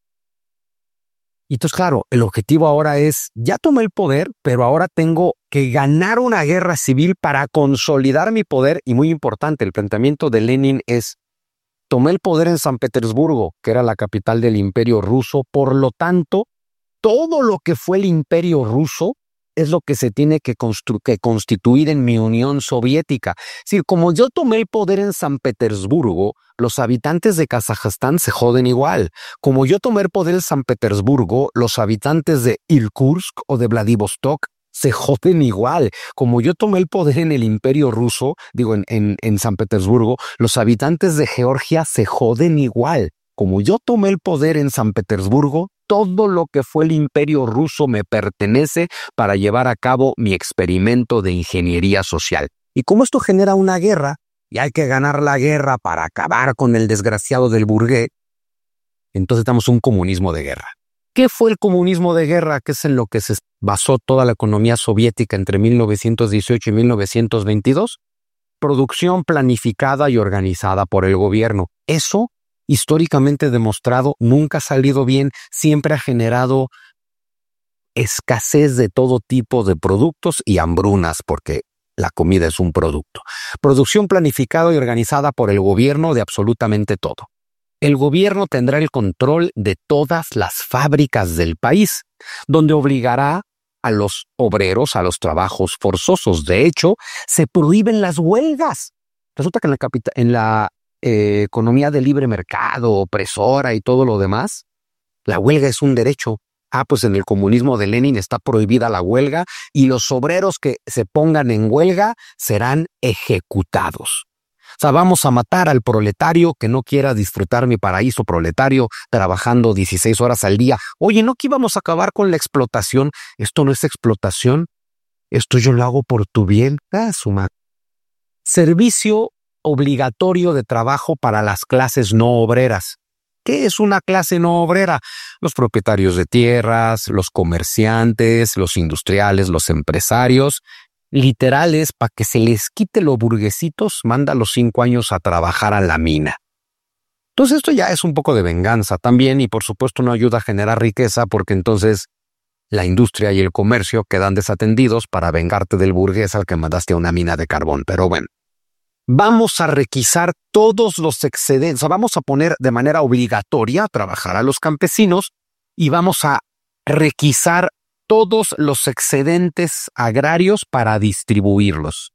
Speaker 1: Y entonces, claro, el objetivo ahora es, ya tomé el poder, pero ahora tengo que ganar una guerra civil para consolidar mi poder. Y muy importante, el planteamiento de Lenin es, tomé el poder en San Petersburgo, que era la capital del Imperio Ruso, por lo tanto, todo lo que fue el Imperio Ruso es lo que se tiene que, que constituir en mi Unión Soviética. Es decir, como yo tomé el poder en San Petersburgo, los habitantes de Kazajstán se joden igual. Como yo tomé el poder en San Petersburgo, los habitantes de Irkutsk o de Vladivostok se joden igual. Como yo tomé el poder en el Imperio Ruso, digo, en, en, en San Petersburgo, los habitantes de Georgia se joden igual. Como yo tomé el poder en San Petersburgo, todo lo que fue el Imperio Ruso me pertenece para llevar a cabo mi experimento de ingeniería social. Y como esto genera una guerra, y hay que ganar la guerra para acabar con el desgraciado del burgués, entonces tenemos un comunismo de guerra. ¿Qué fue el comunismo de guerra? Que es en lo que se basó toda la economía soviética entre mil novecientos dieciocho y mil novecientos veintidós. Producción planificada y organizada por el gobierno. Eso, históricamente demostrado, nunca ha salido bien, siempre ha generado escasez de todo tipo de productos y hambrunas, porque la comida es un producto. Producción planificada y organizada por el gobierno de absolutamente todo. El gobierno tendrá el control de todas las fábricas del país, donde obligará a los obreros a los trabajos forzosos. De hecho, se prohíben las huelgas. Resulta que en la, capita- en la eh, economía de libre mercado, opresora y todo lo demás, la huelga es un derecho. Ah, pues en el comunismo de Lenin está prohibida la huelga y los obreros que se pongan en huelga serán ejecutados. O sea, vamos a matar al proletario que no quiera disfrutar mi paraíso proletario trabajando dieciséis horas al día. Oye, ¿no que íbamos a acabar con la explotación? Esto no es explotación. Esto yo lo hago por tu bien. Ah, su madre. Servicio obligatorio de trabajo para las clases no obreras. ¿Qué es una clase no obrera? Los propietarios de tierras, los comerciantes, los industriales, los empresarios. Literales, para que se les quite los burguesitos, manda los cinco años a trabajar a la mina. Entonces esto ya es un poco de venganza también y por supuesto no ayuda a generar riqueza porque entonces la industria y el comercio quedan desatendidos para vengarte del burgués al que mandaste a una mina de carbón. Pero bueno, vamos a requisar todos los excedentes, o sea, vamos a poner de manera obligatoria a trabajar a los campesinos y vamos a requisar todos los excedentes agrarios para distribuirlos.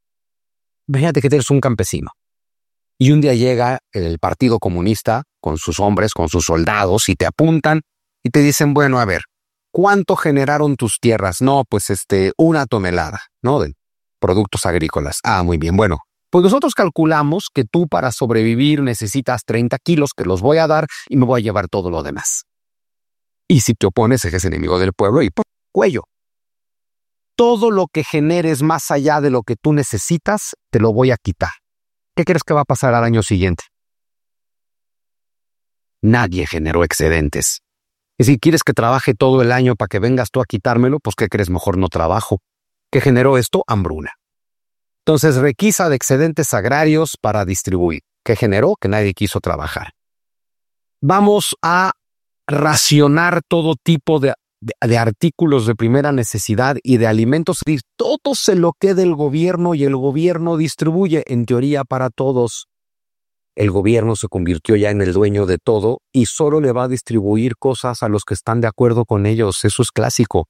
Speaker 1: Fíjate que eres un campesino y un día llega el Partido Comunista con sus hombres, con sus soldados y te apuntan y te dicen, bueno, a ver, ¿cuánto generaron tus tierras? No, pues este, una tonelada, ¿no? De productos agrícolas. Ah, muy bien, bueno, pues nosotros calculamos que tú para sobrevivir necesitas treinta kilos que los voy a dar y me voy a llevar todo lo demás. Y si te opones, eres enemigo del pueblo y ¡pum! Cuello. Todo lo que generes más allá de lo que tú necesitas, te lo voy a quitar. ¿Qué crees que va a pasar al año siguiente? Nadie generó excedentes. Y si quieres que trabaje todo el año para que vengas tú a quitármelo, pues ¿qué crees? Mejor no trabajo. ¿Qué generó esto? Hambruna. Entonces requisa de excedentes agrarios para distribuir. ¿Qué generó? Que nadie quiso trabajar. Vamos a racionar todo tipo de, de, de artículos de primera necesidad y de alimentos. Todo se lo queda el gobierno y el gobierno distribuye, en teoría, para todos. El gobierno se convirtió ya en el dueño de todo y solo le va a distribuir cosas a los que están de acuerdo con ellos. Eso es clásico.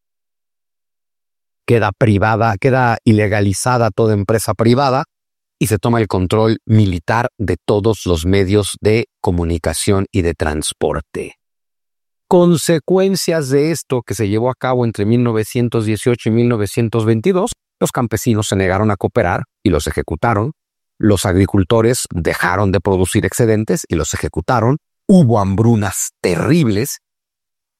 Speaker 1: Queda privada, queda ilegalizada toda empresa privada y se toma el control militar de todos los medios de comunicación y de transporte. Consecuencias de esto que se llevó a cabo entre mil novecientos dieciocho y mil novecientos veintidós, los campesinos se negaron a cooperar y los ejecutaron. Los agricultores dejaron de producir excedentes y los ejecutaron. Hubo hambrunas terribles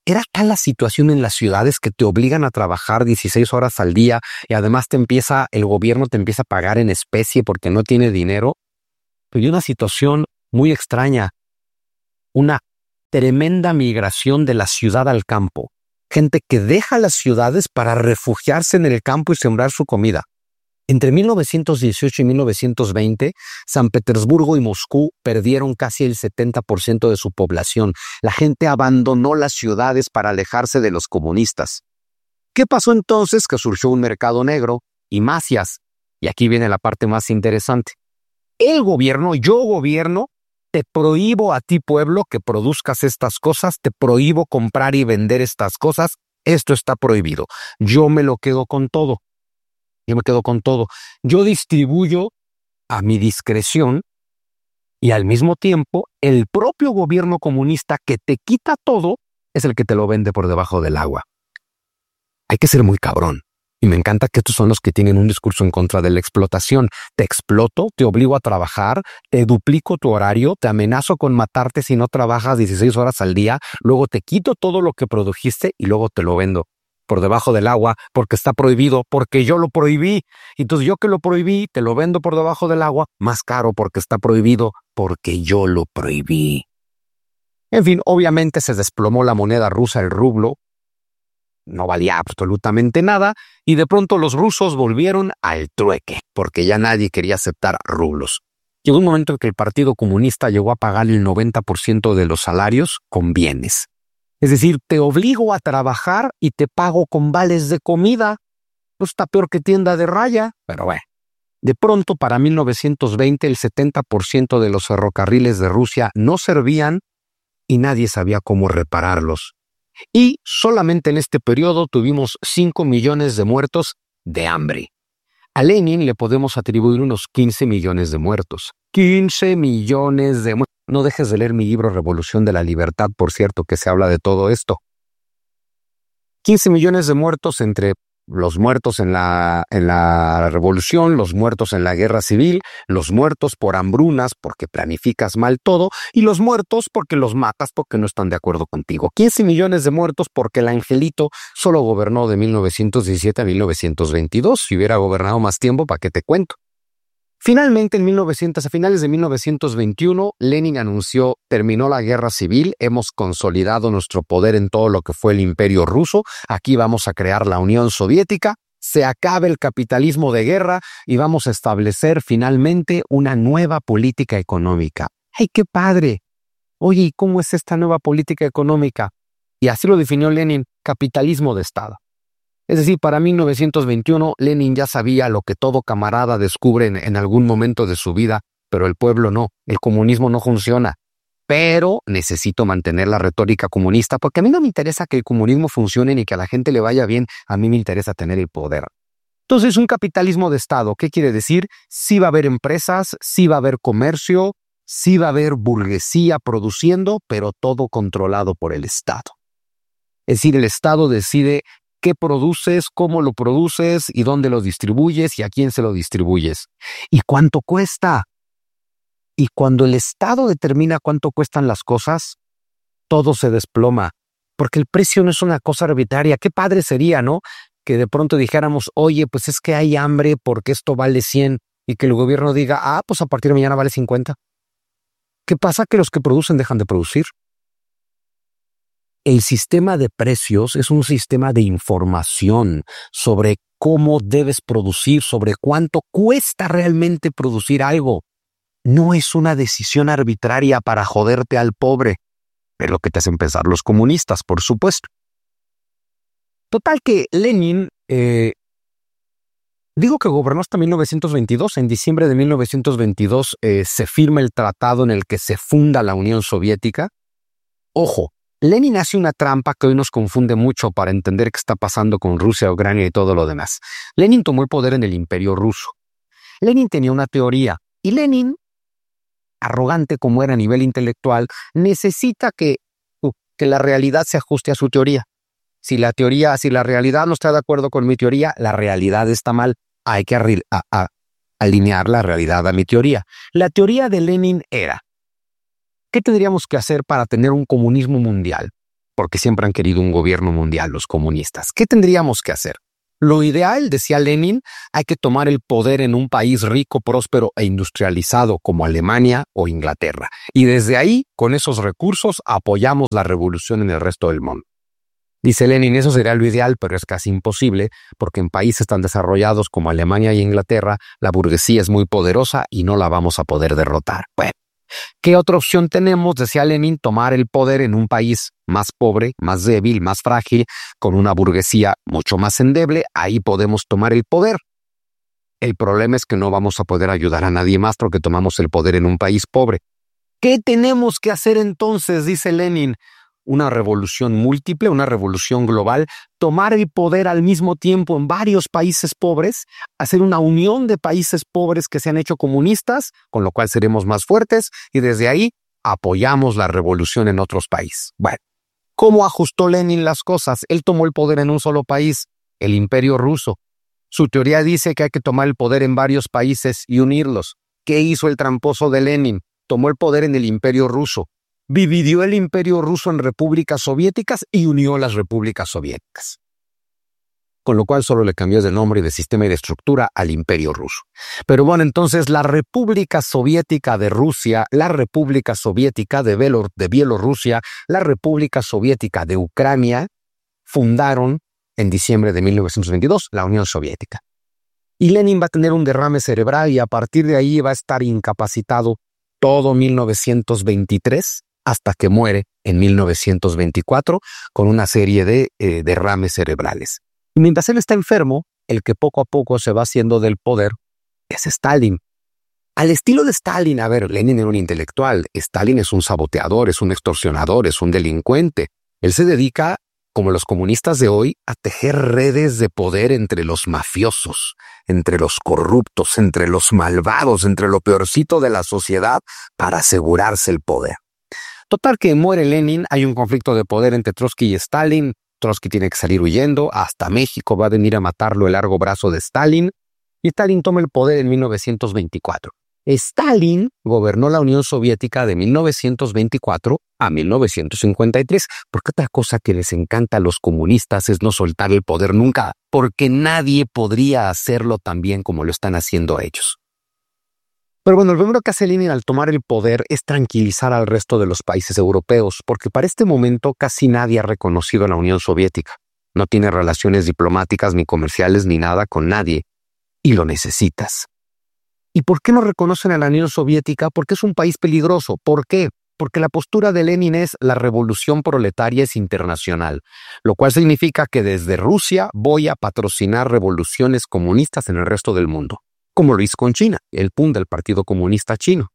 Speaker 1: Era tal la situación en las ciudades que te obligan a trabajar dieciséis horas al día y además te empieza, el gobierno te empieza a pagar en especie porque no tiene dinero. Pero hay una situación muy extraña, una tremenda migración de la ciudad al campo. Gente que deja las ciudades para refugiarse en el campo y sembrar su comida. Entre mil novecientos dieciocho y mil novecientos veinte, San Petersburgo y Moscú perdieron casi el setenta por ciento de su población. La gente abandonó las ciudades para alejarse de los comunistas. ¿Qué pasó entonces? Que surgió un mercado negro y mafias. Y aquí viene la parte más interesante. El gobierno, yo gobierno, te prohíbo a ti, pueblo, que produzcas estas cosas, te prohíbo comprar y vender estas cosas. Esto está prohibido. Yo me lo quedo con todo. Yo me quedo con todo. Yo distribuyo a mi discreción y al mismo tiempo el propio gobierno comunista que te quita todo es el que te lo vende por debajo del agua. Hay que ser muy cabrón. Y me encanta que estos son los que tienen un discurso en contra de la explotación. Te exploto, te obligo a trabajar, te duplico tu horario, te amenazo con matarte si no trabajas dieciséis horas al día, luego te quito todo lo que produjiste y luego te lo vendo por debajo del agua porque está prohibido, porque yo lo prohibí. Entonces yo que lo prohibí, te lo vendo por debajo del agua más caro porque está prohibido, porque yo lo prohibí. En fin, obviamente se desplomó la moneda rusa, el rublo. No valía absolutamente nada y de pronto los rusos volvieron al trueque porque ya nadie quería aceptar rublos. Llegó un momento en que el Partido Comunista llegó a pagar el noventa por ciento de los salarios con bienes. Es decir, te obligo a trabajar y te pago con vales de comida. No está peor que tienda de raya, pero bueno. De pronto, para mil novecientos veinte, el setenta por ciento de los ferrocarriles de Rusia no servían y nadie sabía cómo repararlos. Y solamente en este periodo tuvimos cinco millones de muertos de hambre. A Lenin le podemos atribuir unos quince millones de muertos. quince millones de muertos. No dejes de leer mi libro Revolución de la Libertad, por cierto, que se habla de todo esto. quince millones de muertos entre los muertos en la, en la revolución, los muertos en la guerra civil, los muertos por hambrunas porque planificas mal todo y los muertos porque los matas porque no están de acuerdo contigo. quince millones de muertos porque el angelito solo gobernó de mil novecientos diecisiete a mil novecientos veintidós. Si hubiera gobernado más tiempo, ¿para qué te cuento? Finalmente, en mil novecientos, a finales de mil novecientos veintiuno, Lenin anunció: terminó la guerra civil, hemos consolidado nuestro poder en todo lo que fue el imperio ruso, aquí vamos a crear la Unión Soviética, se acaba el capitalismo de guerra y vamos a establecer finalmente una nueva política económica. ¡Ay, qué padre! Oye, ¿y cómo es esta nueva política económica? Y así lo definió Lenin: capitalismo de Estado. Es decir, para mil novecientos veintiuno, Lenin ya sabía lo que todo camarada descubre en, en algún momento de su vida, pero el pueblo no, el comunismo no funciona. Pero necesito mantener la retórica comunista porque a mí no me interesa que el comunismo funcione ni que a la gente le vaya bien, a mí me interesa tener el poder. Entonces, un capitalismo de Estado, ¿qué quiere decir? Sí va a haber empresas, sí va a haber comercio, sí va a haber burguesía produciendo, pero todo controlado por el Estado. Es decir, el Estado decide qué produces, cómo lo produces y dónde lo distribuyes y a quién se lo distribuyes. ¿Y cuánto cuesta? Y cuando el Estado determina cuánto cuestan las cosas, todo se desploma, porque el precio no es una cosa arbitraria. Qué padre sería, ¿no? Que de pronto dijéramos: oye, pues es que hay hambre porque esto vale cien, y que el gobierno diga: ah, pues a partir de mañana vale cincuenta. ¿Qué pasa? Que los que producen dejan de producir. El sistema de precios es un sistema de información sobre cómo debes producir, sobre cuánto cuesta realmente producir algo. No es una decisión arbitraria para joderte al pobre. Es lo que te hacen pensar los comunistas, por supuesto. Total que Lenin, eh, digo que gobernó hasta mil novecientos veintidós. En diciembre de mil novecientos veintidós eh, se firma el tratado en el que se funda la Unión Soviética. Ojo, Lenin hace una trampa que hoy nos confunde mucho para entender qué está pasando con Rusia, Ucrania y todo lo demás. Lenin tomó el poder en el Imperio Ruso. Lenin tenía una teoría y Lenin, arrogante como era a nivel intelectual, necesita que, uh, que la realidad se ajuste a su teoría. Si la teoría, si la realidad no está de acuerdo con mi teoría, la realidad está mal. Hay que arri- a, a, alinear la realidad a mi teoría. La teoría de Lenin era: ¿qué tendríamos que hacer para tener un comunismo mundial? porque siempre han querido un gobierno mundial los comunistas. ¿Qué tendríamos que hacer? Lo ideal, decía Lenin, hay que tomar el poder en un país rico, próspero e industrializado como Alemania o Inglaterra. Y desde ahí, con esos recursos, apoyamos la revolución en el resto del mundo. Dice Lenin, eso sería lo ideal, pero es casi imposible, porque en países tan desarrollados como Alemania y Inglaterra, la burguesía es muy poderosa y no la vamos a poder derrotar. Bueno, ¿qué otra opción tenemos? Decía Lenin, tomar el poder en un país más pobre, más débil, más frágil, con una burguesía mucho más endeble. Ahí podemos tomar el poder. El problema es que no vamos a poder ayudar a nadie más porque tomamos el poder en un país pobre. ¿Qué tenemos que hacer entonces? Dice Lenin. Una revolución múltiple, una revolución global, tomar el poder al mismo tiempo en varios países pobres, hacer una unión de países pobres que se han hecho comunistas, con lo cual seremos más fuertes, y desde ahí apoyamos la revolución en otros países. Bueno, ¿cómo ajustó Lenin las cosas? Él tomó el poder en un solo país, el Imperio Ruso. Su teoría dice que hay que tomar el poder en varios países y unirlos. ¿Qué hizo el tramposo de Lenin? Tomó el poder en el Imperio Ruso. Dividió el Imperio Ruso en repúblicas soviéticas y unió las repúblicas soviéticas. Con lo cual solo le cambió de nombre y de sistema y de estructura al Imperio Ruso. Pero bueno, entonces la República Soviética de Rusia, la República Soviética de, Bielor- de Bielorrusia, la República Soviética de Ucrania fundaron en diciembre de mil novecientos veintidós la Unión Soviética. Y Lenin va a tener un derrame cerebral y a partir de ahí va a estar incapacitado todo mil novecientos veintitrés hasta que muere en mil novecientos veinticuatro con una serie de eh, derrames cerebrales. Y mientras él está enfermo, el que poco a poco se va haciendo del poder es Stalin. Al estilo de Stalin, a ver, Lenin era un intelectual, Stalin es un saboteador, es un extorsionador, es un delincuente. Él se dedica, como los comunistas de hoy, a tejer redes de poder entre los mafiosos, entre los corruptos, entre los malvados, entre lo peorcito de la sociedad para asegurarse el poder. Total que muere Lenin, hay un conflicto de poder entre Trotsky y Stalin, Trotsky tiene que salir huyendo, hasta México va a venir a matarlo el largo brazo de Stalin, y Stalin toma el poder en mil novecientos veinticuatro. Stalin gobernó la Unión Soviética de mil novecientos veinticuatro a mil novecientos cincuenta y tres, porque otra cosa que les encanta a los comunistas es no soltar el poder nunca, porque nadie podría hacerlo tan bien como lo están haciendo ellos. Pero bueno, lo primero que hace Lenin al tomar el poder es tranquilizar al resto de los países europeos, porque para este momento casi nadie ha reconocido a la Unión Soviética. No tiene relaciones diplomáticas ni comerciales ni nada con nadie, y lo necesitas. ¿Y por qué no reconocen a la Unión Soviética? Porque es un país peligroso. ¿Por qué? Porque la postura de Lenin es la revolución proletaria es internacional, lo cual significa que desde Rusia voy a patrocinar revoluciones comunistas en el resto del mundo, como lo hizo con China, el P U N del Partido Comunista Chino.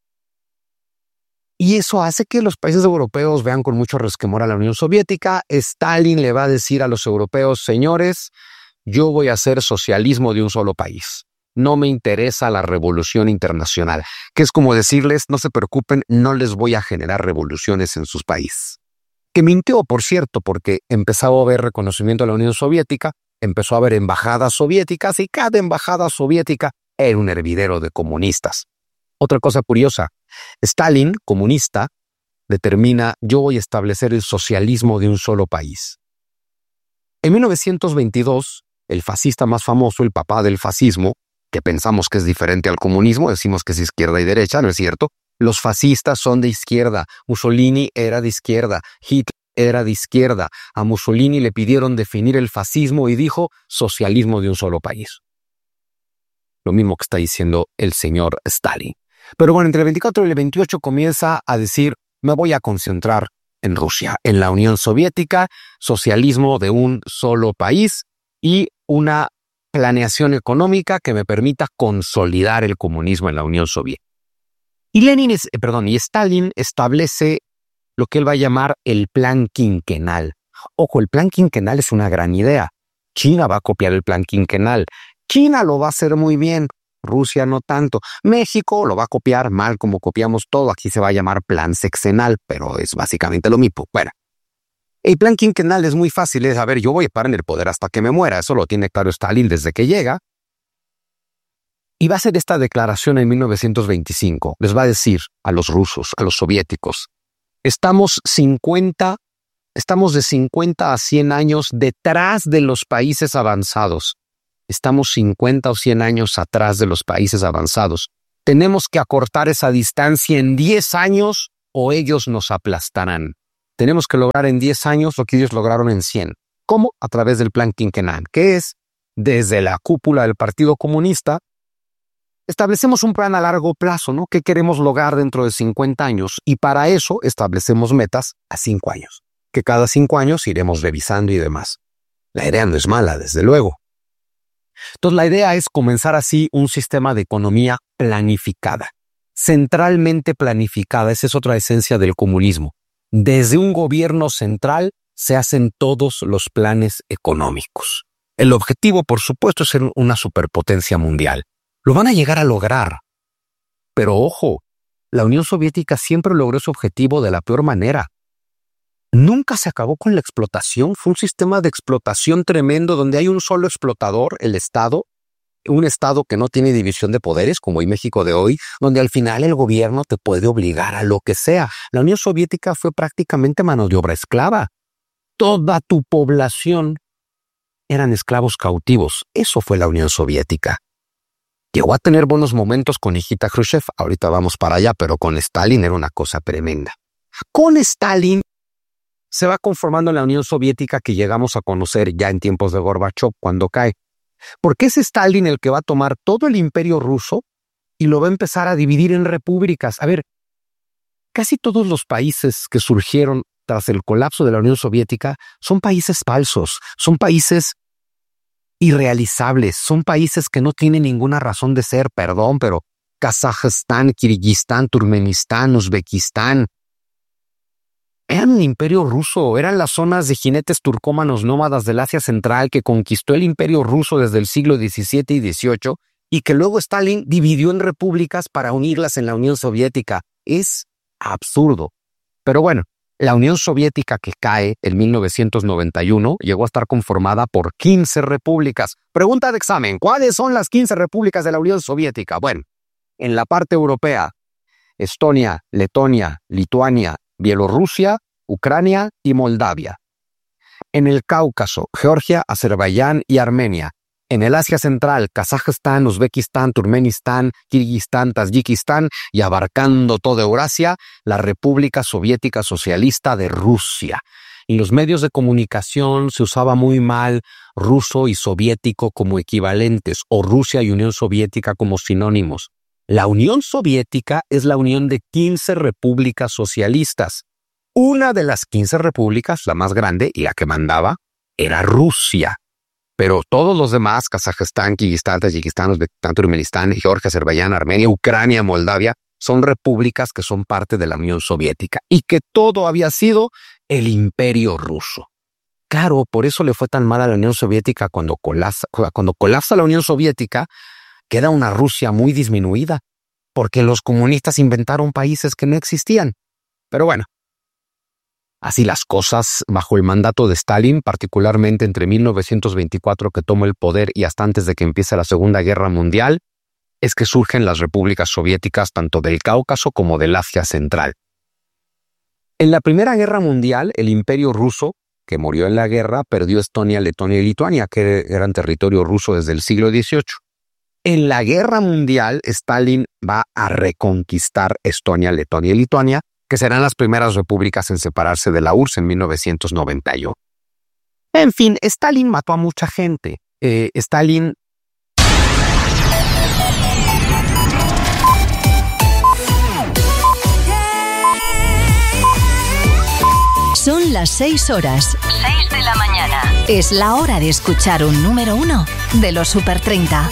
Speaker 1: Y eso hace que los países europeos vean con mucho resquemor a la Unión Soviética. Stalin le va a decir a los europeos, señores, yo voy a hacer socialismo de un solo país. No me interesa la revolución internacional, que es como decirles, no se preocupen, no les voy a generar revoluciones en sus países. Que mintió, por cierto, porque empezó a haber reconocimiento a la Unión Soviética, empezó a haber embajadas soviéticas y cada embajada soviética era un hervidero de comunistas. Otra cosa curiosa, Stalin, comunista, determina, yo voy a establecer el socialismo de un solo país. En mil novecientos veintidós, el fascista más famoso, el papá del fascismo, que pensamos que es diferente al comunismo, decimos que es izquierda y derecha, ¿no es cierto? Los fascistas son de izquierda, Mussolini era de izquierda, Hitler era de izquierda. A Mussolini le pidieron definir el fascismo y dijo socialismo de un solo país. Lo mismo que está diciendo el señor Stalin. Pero bueno, entre el veinticuatro y el veintiocho comienza a decir, me voy a concentrar en Rusia, en la Unión Soviética, socialismo de un solo país y una planeación económica que me permita consolidar el comunismo en la Unión Soviética. Y Lenin es, eh, perdón, y Stalin establece lo que él va a llamar el plan quinquenal. Ojo, el plan quinquenal es una gran idea. China va a copiar el plan quinquenal. China lo va a hacer muy bien, Rusia no tanto. México lo va a copiar mal como copiamos todo. Aquí se va a llamar plan sexenal, pero es básicamente lo mismo. Bueno, el plan quinquenal es muy fácil. Es, a ver, yo voy a estar en el poder hasta que me muera. Eso lo tiene claro Stalin desde que llega. Y va a hacer esta declaración en mil novecientos veinticinco. Les va a decir a los rusos, a los soviéticos, estamos cincuenta Estamos de cincuenta a cien años detrás de los países avanzados. Estamos cincuenta o cien años atrás de los países avanzados. Tenemos que acortar esa distancia en diez años o ellos nos aplastarán. Tenemos que lograr en diez años lo que ellos lograron en cien. ¿Cómo? A través del Plan Quinquenal, que es, desde la cúpula del Partido Comunista, establecemos un plan a largo plazo, ¿no? ¿Qué queremos lograr dentro de cincuenta años? Y para eso establecemos metas a cinco años, que cada cinco años iremos revisando y demás. La idea no es mala, desde luego. Entonces, la idea es comenzar así un sistema de economía planificada, centralmente planificada. Esa es otra esencia del comunismo. Desde un gobierno central se hacen todos los planes económicos. El objetivo, por supuesto, es ser una superpotencia mundial. Lo van a llegar a lograr. Pero ojo, la Unión Soviética siempre logró ese objetivo de la peor manera. Nunca se acabó con la explotación. Fue un sistema de explotación tremendo donde hay un solo explotador, el Estado, un Estado que no tiene división de poderes, como el México de hoy, donde al final el gobierno te puede obligar a lo que sea. La Unión Soviética fue prácticamente mano de obra esclava. Toda tu población eran esclavos cautivos. Eso fue la Unión Soviética. Llegó a tener buenos momentos con Nikita Khrushchev, ahorita vamos para allá, pero con Stalin era una cosa tremenda. Con Stalin se va conformando la Unión Soviética que llegamos a conocer ya en tiempos de Gorbachev cuando cae. Porque es Stalin el que va a tomar todo el imperio ruso y lo va a empezar a dividir en repúblicas. A ver, casi todos los países que surgieron tras el colapso de la Unión Soviética son países falsos, son países irrealizables, son países que no tienen ninguna razón de ser, perdón, pero Kazajstán, Kirguistán, Turkmenistán, Uzbekistán, eran un imperio ruso, eran las zonas de jinetes turcómanos nómadas del Asia Central que conquistó el imperio ruso desde el siglo diecisiete y dieciocho y que luego Stalin dividió en repúblicas para unirlas en la Unión Soviética. Es absurdo. Pero bueno, la Unión Soviética que cae en mil novecientos noventa y uno llegó a estar conformada por quince repúblicas. Pregunta de examen, ¿cuáles son las quince repúblicas de la Unión Soviética? Bueno, en la parte europea, Estonia, Letonia, Lituania, Bielorrusia, Ucrania y Moldavia. En el Cáucaso, Georgia, Azerbaiyán y Armenia. En el Asia Central, Kazajstán, Uzbekistán, Turkmenistán, Kirguistán, Tayikistán y abarcando toda Eurasia, la República Soviética Socialista de Rusia. En los medios de comunicación se usaba muy mal ruso y soviético como equivalentes o Rusia y Unión Soviética como sinónimos. La Unión Soviética es la unión de quince repúblicas socialistas. Una de las quince repúblicas, la más grande y la que mandaba, era Rusia. Pero todos los demás, Kazajstán, Kirguistán, Tayikistán, Uzbekistán, Turkmenistán, Georgia, Azerbaiyán, Armenia, Ucrania, Moldavia, son repúblicas que son parte de la Unión Soviética y que todo había sido el imperio ruso. Claro, por eso le fue tan mal a la Unión Soviética cuando colapsa, cuando colapsa la Unión Soviética, queda una Rusia muy disminuida, porque los comunistas inventaron países que no existían. Pero bueno, así las cosas bajo el mandato de Stalin, particularmente entre mil novecientos veinticuatro que toma el poder y hasta antes de que empiece la Segunda Guerra Mundial, es que surgen las repúblicas soviéticas tanto del Cáucaso como del Asia Central. En la Primera Guerra Mundial, el Imperio Ruso, que murió en la guerra, perdió Estonia, Letonia y Lituania, que eran territorio ruso desde el siglo dieciocho. En la Guerra Mundial, Stalin va a reconquistar Estonia, Letonia y Lituania, que serán las primeras repúblicas en separarse de la U R S S en mil novecientos noventa y uno. En fin, Stalin mató a mucha gente. Eh, Stalin...
Speaker 2: Son las seis horas. seis de la mañana. Es la hora de escuchar un número uno de los Super treinta.